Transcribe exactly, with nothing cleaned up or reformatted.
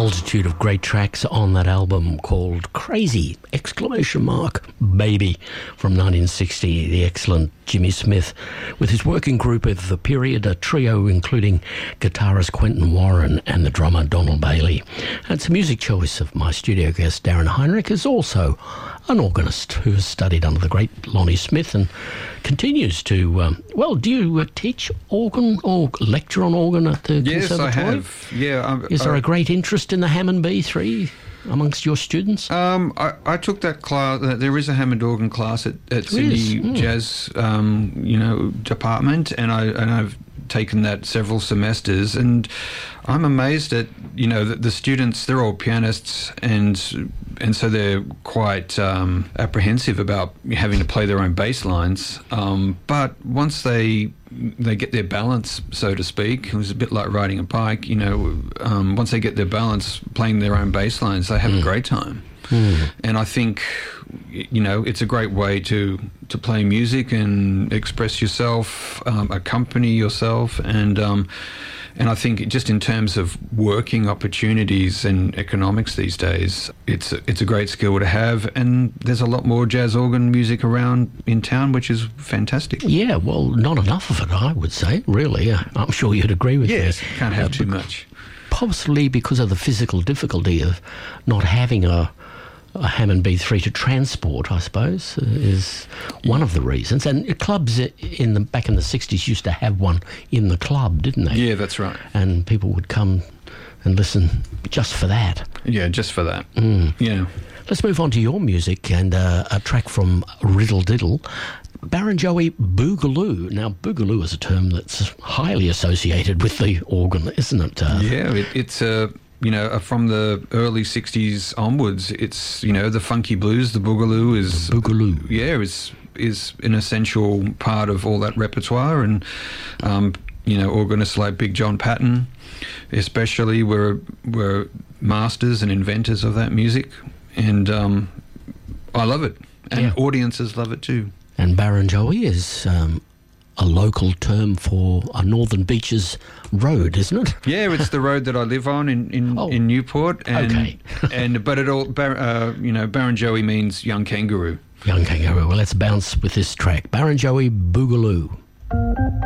multitude of great tracks on that album called Crazy! Exclamation mark Baby from nineteen sixty. The excellent Jimmy Smith with his working group of the period, a trio including guitarist Quentin Warren and the drummer Donald Bailey. It's a music choice of my studio guest Darren Heinrich, is also an organist who has studied under the great Lonnie Smith and continues to, um, well, do you uh, teach organ or lecture on organ at the yes, Conservatoire? Yes, I have. Yeah. I'm, Is there I, a great interest in the Hammond B three amongst your students? Um, I, I took that class. Uh, there is a Hammond organ class at, at Sydney mm. Jazz, um, you know, department, and I and I've taken that several semesters, and I'm amazed at, you know, the, the students. They're all pianists, and and so they're quite um, apprehensive about having to play their own bass lines. Um, but once they they get their balance, so to speak, it was a bit like riding a bike. You know, um, once they get their balance playing their own bass lines, they have mm. a great time. Mm. And I think, you know, it's a great way to to play music and express yourself, um, accompany yourself, and um, and I think just in terms of working opportunities and economics these days, it's it's a great skill to have, and there's a lot more jazz organ music around in town, which is fantastic. Yeah, well, not enough of it, I would say, really. I'm sure you'd agree with yes, that. Yes, can't have uh, too much. Possibly because of the physical difficulty of not having a a Hammond B three to transport, I suppose, uh, is one of the reasons. And clubs in the back in the sixties used to have one in the club, didn't they? Yeah, that's right. And people would come and listen just for that. Yeah, just for that. Mm. Yeah. Let's move on to your music and uh, a track from Riddle Diddle, Barrenjoey Boogaloo. Now, Boogaloo is a term that's highly associated with the organ, isn't it? Uh, yeah, it, it's a... Uh, you know, from the early sixties onwards, it's, you know, the funky blues, the boogaloo is... The boogaloo. Yeah, is is an essential part of all that repertoire. And, um, you know, organists like Big John Patton especially were, were masters and inventors of that music. And um, I love it. And yeah. audiences love it too. And Barrenjoey is... Um a local term for a Northern Beaches road, isn't it? Yeah, it's the road that I live on in in, oh, in Newport. And, okay. and but it all, bar, uh, you know, Barrenjoey means young kangaroo. Young kangaroo. Well, let's bounce with this track, Barrenjoey Boogaloo.